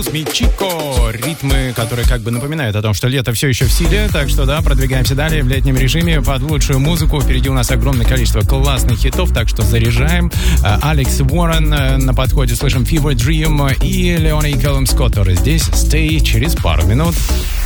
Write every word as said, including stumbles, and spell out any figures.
Мичико. Ритмы, которые как бы напоминают о том, что лето все еще в силе. Так что да, продвигаемся далее в летнем режиме под лучшую музыку. Впереди у нас огромное количество классных хитов, так что заряжаем. Алекс Уоррен на подходе. Слышим Fever Dream и Леона и Кэллум Скотт, который здесь. Stay через пару минут.